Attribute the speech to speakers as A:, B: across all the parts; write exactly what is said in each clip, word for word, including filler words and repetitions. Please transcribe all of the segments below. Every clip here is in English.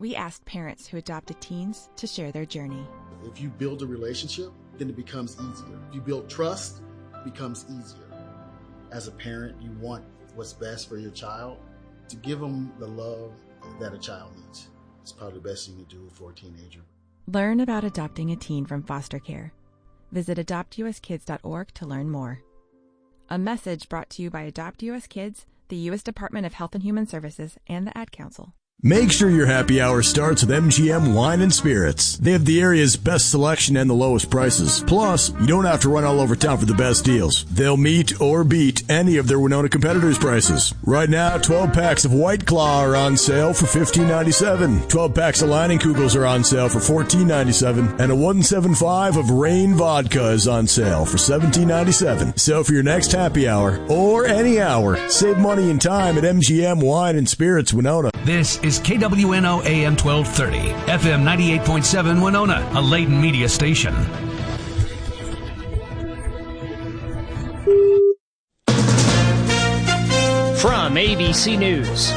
A: we asked parents who adopted teens to share their journey.
B: If you build a relationship, then it becomes easier. If you build trust, it becomes easier. As a parent, you want what's best for your child. To give them the love that a child needs. It's probably the best you can do for a teenager.
A: Learn about adopting a teen from foster care. Visit adopt u s kids dot org to learn more. A message brought to you by Adopt U S Kids, the U S Department of Health and Human Services, and the Ad Council.
C: Make sure your happy hour starts with M G M Wine and Spirits. They have the area's best selection and the lowest prices. Plus, you don't have to run all over town for the best deals. They'll meet or beat any of their Winona competitors' prices. Right now, twelve packs of White Claw are on sale for fifteen ninety-seven. twelve packs of Leinenkugels are on sale for fourteen ninety-seven. And a one seventy-five of Rain Vodka is on sale for seventeen ninety-seven. So for your next happy hour, or any hour, save money and time at M G M Wine and Spirits Winona.
D: This is K W N O A M twelve thirty, F M ninety-eight point seven Winona, a Layton media station.
E: From A B C News,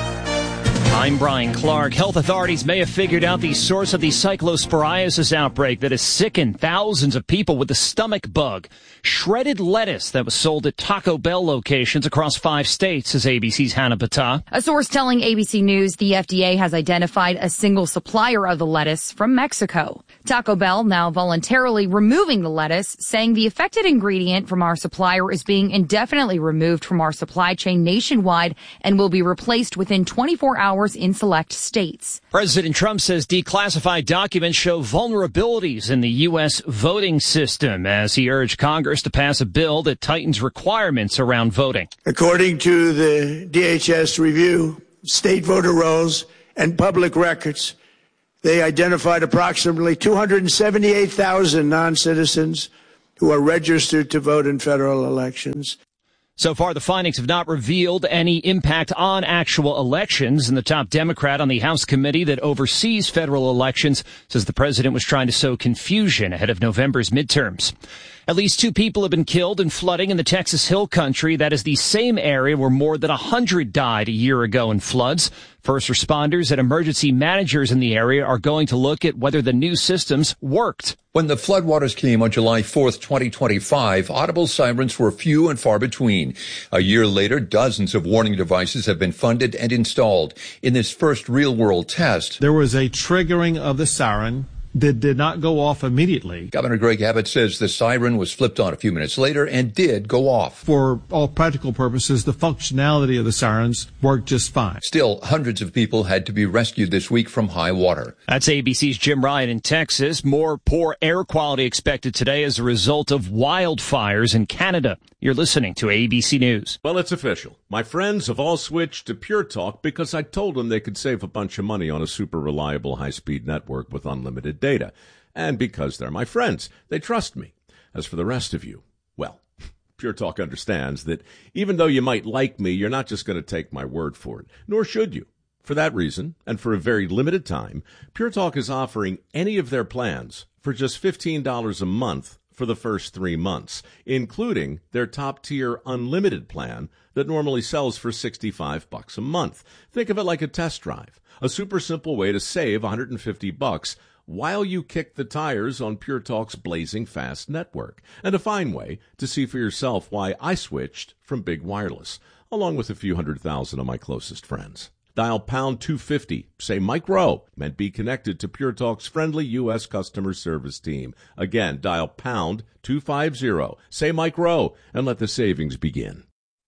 E: I'm Brian Clark. Health authorities may have figured out the source of the cyclosporiasis outbreak that has sickened thousands of people with the stomach bug. Shredded lettuce that was sold at Taco Bell locations across five states, says A B C's Hannah Battah.
F: A source telling A B C News the F D A has identified a single supplier of the lettuce from Mexico. Taco Bell now voluntarily removing the lettuce, saying the affected ingredient from our supplier is being indefinitely removed from our supply chain nationwide and will be replaced within twenty-four hours in select states.
E: President Trump says declassified documents show vulnerabilities in the U S voting system as he urged Congress to pass a bill that tightens requirements around voting.
G: According to the D H S review, state voter rolls and public records, they identified approximately two hundred seventy-eight thousand non-citizens who are registered to vote in federal elections.
E: So far, the findings have not revealed any impact on actual elections, and the top Democrat on the House committee that oversees federal elections says the president was trying to sow confusion ahead of November's midterms. At least two people have been killed in flooding in the Texas Hill Country. That is the same area where more than one hundred died a year ago in floods. First responders and emergency managers in the area are going to look at whether the new systems worked.
H: When the floodwaters came on July fourth, twenty twenty-five, audible sirens were few and far between. A year later, dozens of warning devices have been funded and installed. In this first real-world test,
I: there was a triggering of the siren that did not go off immediately.
H: Governor Greg Abbott says the siren was flipped on a few minutes later and did go off.
I: For all practical purposes, the functionality of the sirens worked just fine.
H: Still, hundreds of people had to be rescued this week from high water.
E: That's A B C's Jim Ryan in Texas. More poor air quality expected today as a result of wildfires in Canada. You're listening to A B C News.
J: Well, it's official. My friends have all switched to Pure Talk because I told them they could save a bunch of money on a super reliable high-speed network with unlimited data. And because they're my friends, they trust me. As for the rest of you, well, Pure Talk understands that even though you might like me, you're not just going to take my word for it, nor should you. For that reason, and for a very limited time, Pure Talk is offering any of their plans for just fifteen dollars a month for the first three months, including their top-tier unlimited plan that normally sells for sixty-five bucks a month. Think of it like a test drive, a super simple way to save one hundred fifty bucks while you kick the tires on Pure Talk's blazing fast network, and a fine way to see for yourself why I switched from Big Wireless, along with a few hundred thousand of my closest friends. Dial pound two fifty, say Mike Rowe, and be connected to Pure Talk's friendly U S customer service team. Again, dial pound two fifty, say Mike Rowe, and let the savings begin.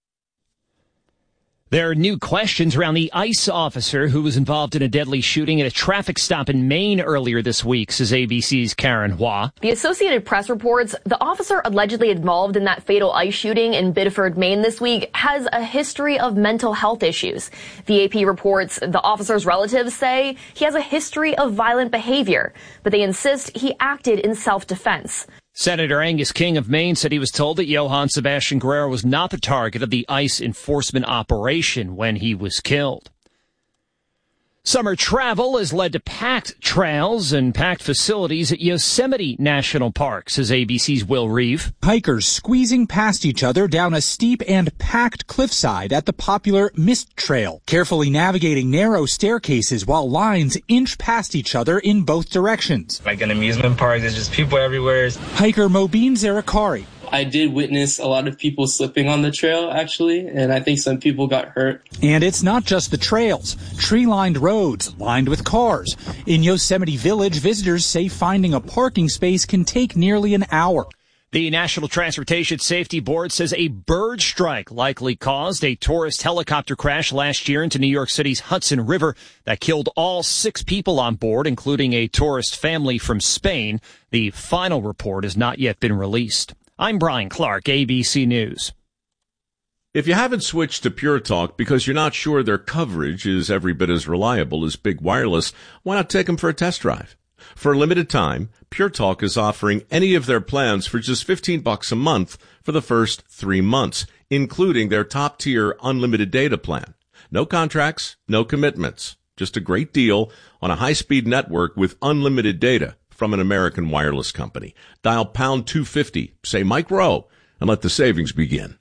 E: There are new questions around the ICE officer who was involved in a deadly shooting at a traffic stop in Maine earlier this week, says A B C's Karen Hua.
K: The Associated Press reports the officer allegedly involved in that fatal ICE shooting in Biddeford, Maine this week has a history of mental health issues. The A P reports the officer's relatives say he has a history of violent behavior, but they insist he acted in self-defense.
E: Senator Angus King of Maine said he was told that Johann Sebastian Guerrero was not the target of the ICE enforcement operation when he was killed. Summer travel has led to packed trails and packed facilities at Yosemite National Park, says A B C's Will Reeve.
L: Hikers squeezing past each other down a steep and packed cliffside at the popular Mist Trail, carefully navigating narrow staircases while lines inch past each other in both directions.
M: Like an amusement park, there's just people everywhere.
L: Hiker Mobeen Zarakari.
N: I did witness a lot of people slipping on the trail, actually, and I think some people got hurt.
L: And it's not just the trails. Tree-lined roads, lined with cars. In Yosemite Village, visitors say finding a parking space can take nearly an hour.
E: The National Transportation Safety Board says a bird strike likely caused a tourist helicopter crash last year into New York City's Hudson River that killed all six people on board, including a tourist family from Spain. The final report has not yet been released. I'm Brian Clark, A B C News.
J: If you haven't switched to Pure Talk because you're not sure their coverage is every bit as reliable as Big Wireless, why not take them for a test drive? For a limited time, Pure Talk is offering any of their plans for just fifteen bucks a month for the first three months, including their top-tier unlimited data plan. No contracts, no commitments. Just a great deal on a high-speed network with unlimited data from an American wireless company. Dial pound two fifty, say Mike Rowe, and let the savings begin.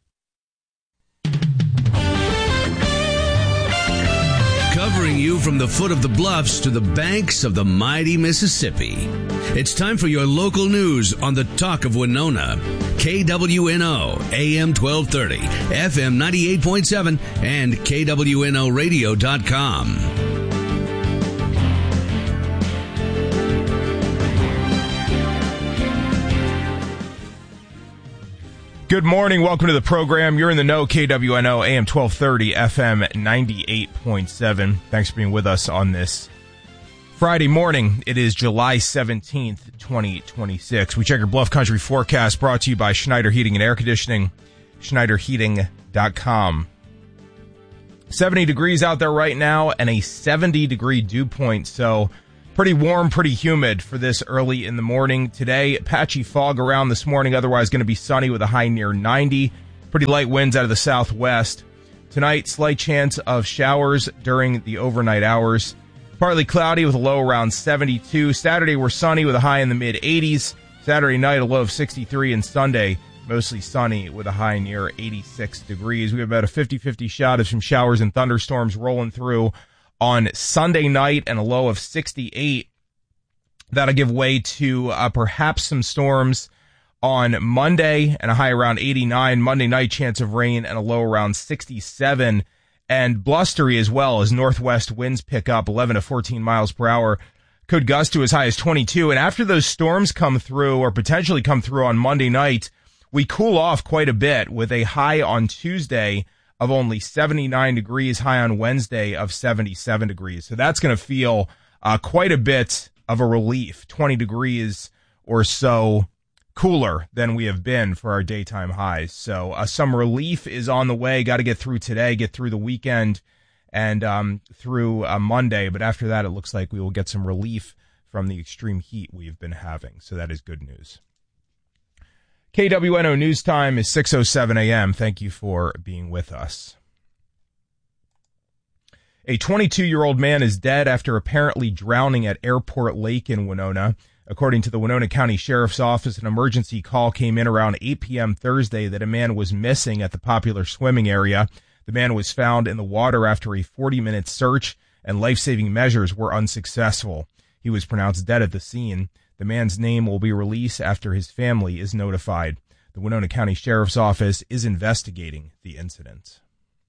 D: Covering you from the foot of the bluffs to the banks of the mighty Mississippi. It's time for your local news on the Talk of Winona. K W N O, A M twelve thirty, F M ninety-eight point seven, and K W N O radio dot com.
O: Good morning. Welcome to the program. You're in the know. K W N O, A M twelve thirty, F M ninety-eight point seven. Thanks for being with us on this Friday morning. It is July seventeenth, twenty twenty-six. We check your Bluff Country forecast, brought to you by Schneider Heating and Air Conditioning, Schneider Heating dot com. seventy degrees out there right now and a seventy degree dew point. So pretty warm, pretty humid for this early in the morning. Today, patchy fog around this morning, otherwise going to be sunny with a high near ninety. Pretty light winds out of the southwest. Tonight, slight chance of showers during the overnight hours. Partly cloudy with a low around seventy-two. Saturday, we're sunny with a high in the mid eighties. Saturday night, a low of sixty-three. And Sunday, mostly sunny with a high near eighty-six degrees. We have about a fifty-fifty shot of some showers and thunderstorms rolling through on Sunday night and a low of sixty-eight. That'll give way to uh, perhaps some storms on Monday and a high around eighty-nine. Monday night, chance of rain and a low around sixty-seven. And blustery as well as northwest winds pick up eleven to fourteen miles per hour. Could gust to as high as twenty-two. And after those storms come through or potentially come through on Monday night, we cool off quite a bit with a high on Tuesday of only seventy-nine degrees, high on Wednesday of seventy-seven degrees. So that's going to feel uh, quite a bit of a relief, twenty degrees or so cooler than we have been for our daytime highs. So uh, some relief is on the way. Got to get through today, get through the weekend, and um, through uh, Monday. But after that, it looks like we will get some relief from the extreme heat we've been having. So that is good news. K W N O News Time is six oh seven a.m. Thank you for being with us. A twenty-two-year-old man is dead after apparently drowning at Airport Lake in Winona. According to the Winona County Sheriff's Office, an emergency call came in around eight p.m. Thursday that a man was missing at the popular swimming area. The man was found in the water after a forty-minute search, and life-saving measures were unsuccessful. He was pronounced dead at the scene. The man's name will be released after his family is notified. The Winona County Sheriff's Office is investigating the incident.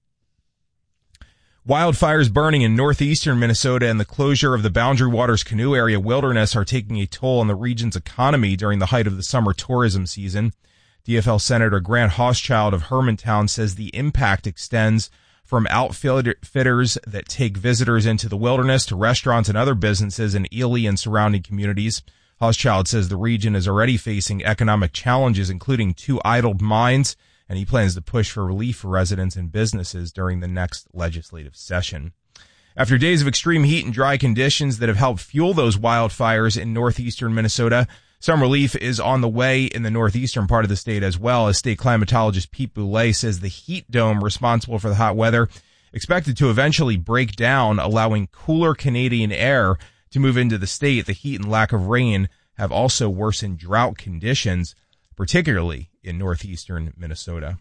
O: Wildfires burning in northeastern Minnesota and the closure of the Boundary Waters Canoe Area Wilderness are taking a toll on the region's economy during the height of the summer tourism season. D F L Senator Grant Hochschild of Hermantown says the impact extends from outfitters that take visitors into the wilderness to restaurants and other businesses in Ely and surrounding communities. Hochschild says the region is already facing economic challenges, including two idled mines, and he plans to push for relief for residents and businesses during the next legislative session. After days of extreme heat and dry conditions that have helped fuel those wildfires in northeastern Minnesota, some relief is on the way in the northeastern part of the state as well, as state climatologist Pete Boulay says the heat dome responsible for the hot weather expected to eventually break down, allowing cooler Canadian air to move into the state. The heat and lack of rain have also worsened drought conditions, particularly in northeastern Minnesota.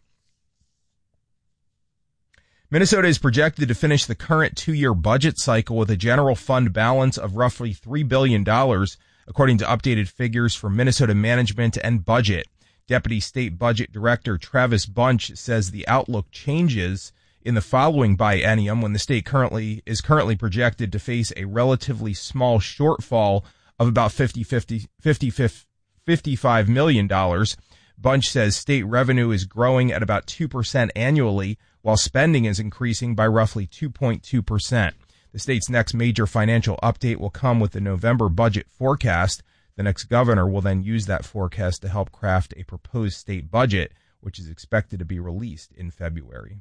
O: Minnesota is projected to finish the current two-year budget cycle with a general fund balance of roughly three billion dollars, according to updated figures from Minnesota Management and Budget. Deputy State Budget Director Travis Bunch says the outlook changes in the following biennium, when the state currently is currently projected to face a relatively small shortfall of about fifty, fifty, fifty, fifty-five million dollars. Bunch says state revenue is growing at about two percent annually, while spending is increasing by roughly two point two percent. The state's next major financial update will come with the November budget forecast. The next governor will then use that forecast to help craft a proposed state budget, which is expected to be released in February.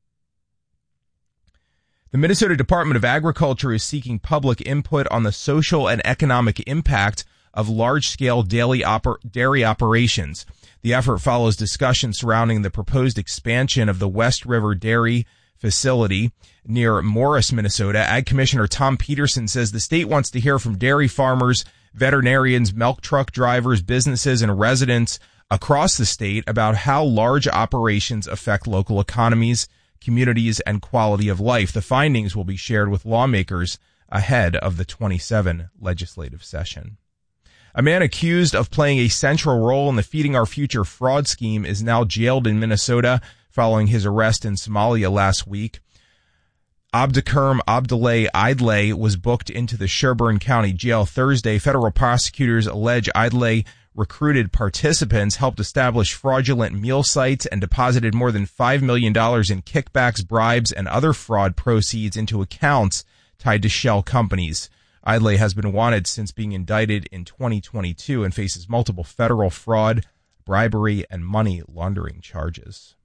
O: The Minnesota Department of Agriculture is seeking public input on the social and economic impact of large-scale dairy, oper- dairy operations. The effort follows discussion surrounding the proposed expansion of the West River Dairy facility near Morris, Minnesota. Ag Commissioner Tom Peterson says the state wants to hear from dairy farmers, veterinarians, milk truck drivers, businesses, and residents across the state about how large operations affect local economies, communities, and quality of life. The findings will be shared with lawmakers ahead of the twenty-seventh legislative session. A man accused of playing a central role in the Feeding Our Future fraud scheme is now jailed in Minnesota following his arrest in Somalia last week. Abdikerm Abdullah Idlay was booked into the Sherburne County Jail Thursday. Federal prosecutors allege Idlay recruited participants, helped establish fraudulent meal sites, and deposited more than five million dollars in kickbacks, bribes, and other fraud proceeds into accounts tied to shell companies. Idlay has been wanted since being indicted in twenty twenty-two and faces multiple federal fraud, bribery, and money laundering charges.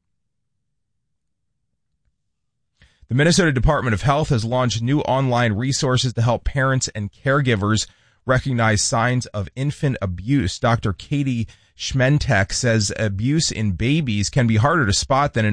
O: The Minnesota Department of Health has launched new online resources to help parents and caregivers recognize signs of infant abuse. Doctor Katie Schmentek says abuse in babies can be harder to spot than in